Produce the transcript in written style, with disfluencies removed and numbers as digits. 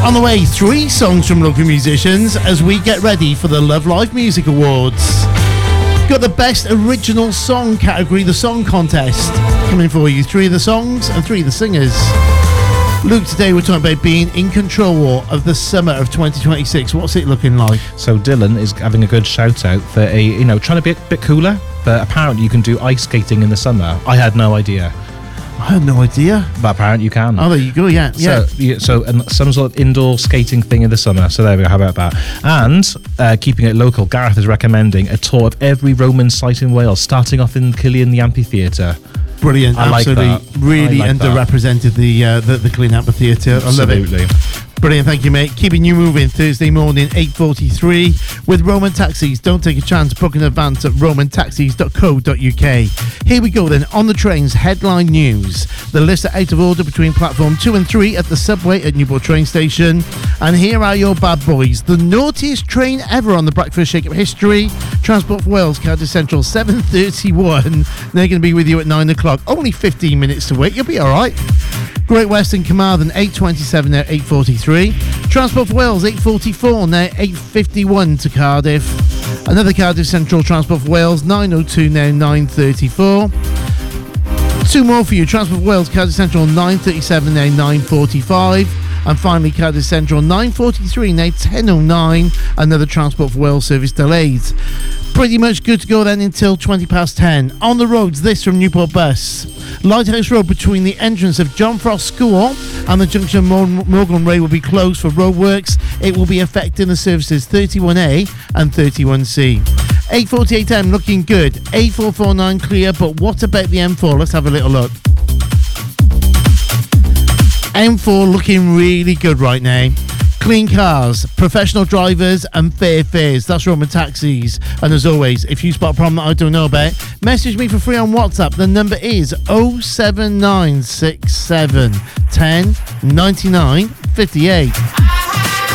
On the way, 3 songs from local musicians as we get ready for the Love Live Music Awards. Got the best original song category, the song contest, coming for you. 3 of the songs and 3 of the singers. Luke, today we're talking about being in control of the summer of 2026. What's it looking like? So Dylan is having a good shout out for trying to be a bit cooler, but apparently you can do ice skating in the summer. I had no idea. I had no idea. But apparently you can. Oh, there you go, yeah. So and some sort of indoor skating thing in the summer. So there we go, how about that? And keeping it local, Gareth is recommending a tour of every Roman site in Wales, starting off in Killian the Amphitheatre. Brilliant, absolutely. Like that. Really underrepresented the Killian Amphitheatre. I love it. Brilliant, thank you, mate. Keeping you moving Thursday morning, 8:43 with Roman Taxis. Don't take a chance. Book in advance at romantaxis.co.uk. Here we go then. On the trains, headline news. The lifts are out of order between platform 2 and 3 at the subway at Newport train station. And here are your bad boys. The naughtiest train ever on the breakfast shake-up history. Transport for Wales, Cardiff Central, 7:31. They're going to be with you at 9 o'clock. Only 15 minutes to wait. You'll be all right. Great Western Carmarthen, 8:27 now, 8:43. Transport for Wales, 8:44 now, 8:51 to Cardiff. Another Cardiff Central Transport for Wales, 9:02 now, 9:34. 2 more for you. Transport for Wales, Cardiff Central, 9:37 now, 9:45. And finally, Cardiff Central, 9:43 now, 10:09. Another Transport for Wales service delayed. Pretty much good to go then until 10:20. On the roads, this from Newport Bus. Lighthouse Road between the entrance of John Frost School and the junction of Morgan Ray will be closed for roadworks. It will be affecting the services 31A and 31C. 8:48 AM looking good. 8449 clear, but what about the M4? Let's have a little look. M4 looking really good right now. Clean cars, professional drivers and fair fares. That's Roman Taxis. And as always, if you spot a problem that I don't know about, message me for free on WhatsApp. The number is 07967 10 99 58.